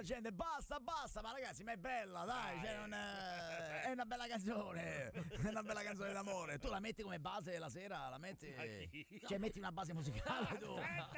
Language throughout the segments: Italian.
la gente basta, ma ragazzi, ma è bella, dai, cioè, non è una bella canzone, è una bella canzone d'amore. Tu la metti come base la sera, la metti, cioè metti una base musicale tu.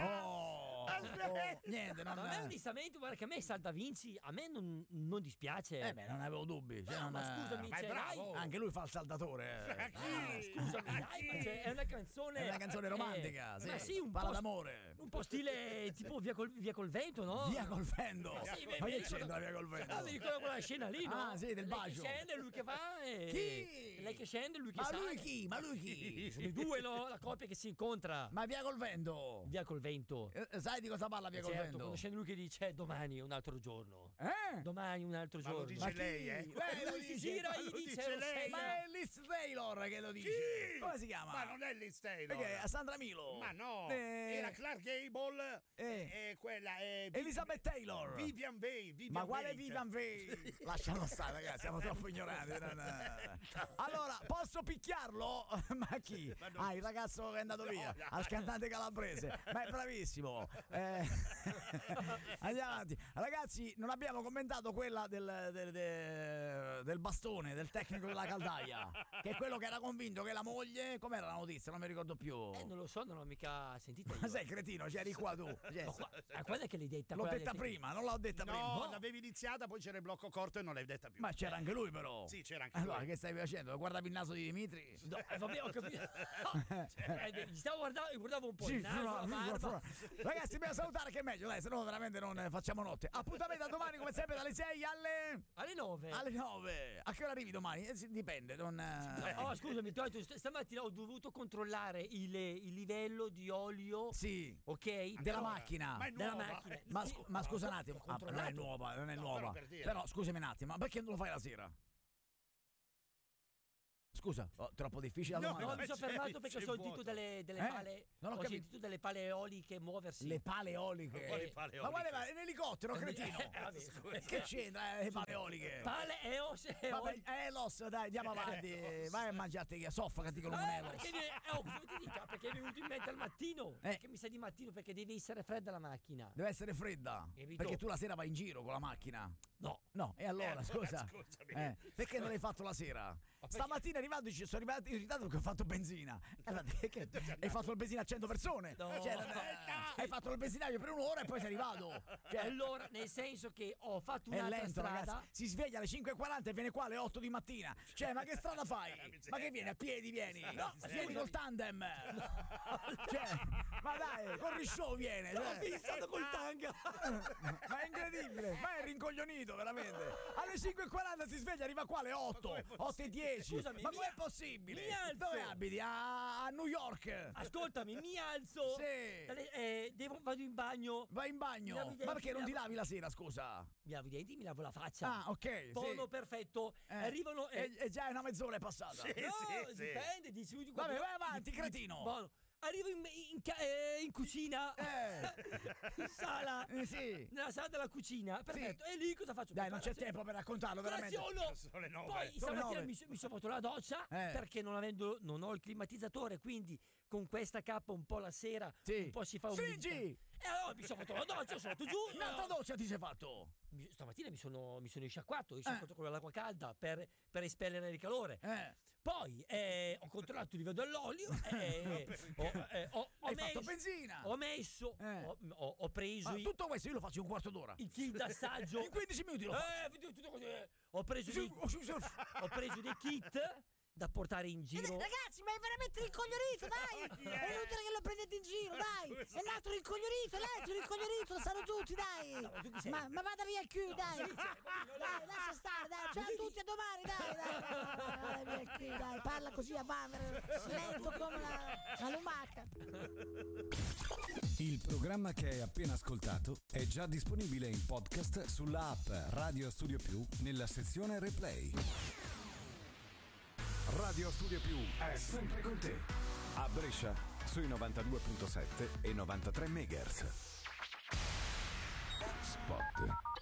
Niente, non a me onestamente, guarda che a me Salda Vinci, a me non dispiace. non avevo dubbi, cioè, ma scusami, ma è bravo. anche lui fa il saldatore. Scusami, dai, ma è una canzone romantica, sì. Ma sì, un parla po' d'amore. un po' stile tipo via col vento, no? Via col vento. Sì, ma che c'entra via col vento? Mi ricordo quella scena lì, no? Ah, sì, del lei bacio. che scende, lui che va e Chi? lei che scende, lui che Ma sale. lui chi? Sono i due, no? La coppia che si incontra. Ma via col vento. Via col vento. Sai di cosa parla via col Certo, vento? quando scende lui che dice domani è un altro giorno. Domani un altro Ma lo giorno. dice lei, Lui si gira e gli dice lei. Ma è Liz Taylor che lo dice. Chi? Come si chiama? Ma non è Liz Taylor. Perché a Sandra Milo. Ma no, era Clark Gable e quella è Elizabeth Taylor. Vivian Way. Ma quale Vivian Way? Lasciamo stare, ragazzi, siamo troppo ignoranti. Allora, posso picchiarlo? Ma chi? Il ragazzo che è andato via, al cantante calabrese. Ma è bravissimo. Andiamo avanti. Ragazzi, non abbiamo commentato quella del bastone, del tecnico della caldaia, che è quello che era convinto che la moglie, com'era la notizia? Non mi ricordo più. Non lo so, non l'ho mica sentita io. Ma sei cretino, c'eri qua tu. Quella che l'hai detta? L'ho detta prima, non l'ho detta prima. No, l'avevi iniziata, poi c'era il blocco corto e non l'hai detta più. Ma c'era anche lui però. Sì, c'era anche allora, lui. che stai facendo? Guardavi il naso di Dimitri? No, vabbè, ho capito. Gli stavo guardavo un po' il naso, la barba. Ragazzi, dobbiamo salutare che è meglio, dai, se no veramente non facciamo notte. Appuntamento a domani come sempre dalle 6 alle 9. Alle 9. A che ora arrivi domani? Dipende, non scusami, stamattina ho dovuto controllare il livello di olio. Sì. Ok? Della macchina. Ma è della nuova. macchina. Ma scusa un attimo, non è nuova. Però scusami un attimo, ma perché non lo fai la sera? Scusa, troppo difficile la domanda. No, mi sono fermato perché ho sentito delle pale. Non ho capito. Sentito delle pale eoliche muoversi. Le pale eoliche. Ma guarda, è un elicottero, cretino. Che c'entra le pale eoliche? Pale eoliche. Vabbè, l'osso, dai, andiamo avanti. Vai a mangiarti, soffocati con un elos. Perché è venuto in mente al mattino. Perché mi sa di mattino, perché deve essere fredda la macchina. Deve essere fredda. Perché tu la sera vai in giro con la macchina. No, e allora, scusa. Perché non l'hai fatto la sera? Stamattina arrivando ci sono arrivato in ritardo perché ho fatto benzina. Hai fatto il benzina a 100 persone. Hai fatto il benzinaio per un'ora e poi sei arrivato. Allora, nel senso che ho fatto un'altra strada. Ragazzi. Si sveglia alle 5:40 e viene qua alle 8 di mattina. Ma che strada fai? Ma che vieni? A piedi vieni? No, vieni col tandem. Ma dai, con Risciò viene. Ho pensato col tanga. Ma è incredibile. Ma è rincoglionito veramente. Alle 5:40 si sveglia, arriva qua alle 8, 8:10. Scusami, ma com'è possibile? Mi alzo. Dove abiti? A New York. Ascoltami, mi alzo. Sì. Vado in bagno. Vai in bagno? Ma perché non ti lavi la sera, scusa? Mi lavo i denti, mi lavo la faccia. Ah, ok. Tono perfetto. Arrivano. E già è una mezz'ora è passata. Sì, dipende. Vabbè, vai avanti, cretino. Buono. Arrivo in cucina, in sala, nella sala della cucina, perfetto. E lì cosa faccio? Dai, non c'è tempo per raccontarlo, veramente. Sono le 9. Poi stamattina mi sono fatto la doccia perché non ho il climatizzatore, quindi con questa cappa un po' la sera un po' si fa un Friggi! E allora mi sono fatto la doccia, sono andato giù. Un'altra doccia ti sei fatto? Stamattina mi sono risciacquato con l'acqua calda per espellere il calore. Poi ho controllato il livello dell'olio. Hai fatto benzina. Ho messo. Ho preso. Tutto questo io lo faccio in un quarto d'ora. Il kit d'assaggio. In 15 minuti lo faccio. Ho preso dei kit da portare in giro. Ragazzi, ma è veramente rincoglionito, dai! È inutile che lo prendete in giro, dai! È un altro rincoglionito, lo sanno tutti, dai! Ma vada via il Q, dai! Dai, lascia stare, dai! Ciao a tutti, a domani, dai! Vada via il Q, dai! Parla così a bambere, lento come la lumaca! Il programma che hai appena ascoltato è già disponibile in podcast sulla app Radio Studio Più nella sezione Replay. Radio Studio Più è sempre con te. A Brescia sui 92.7 e 93 MHz. Spot.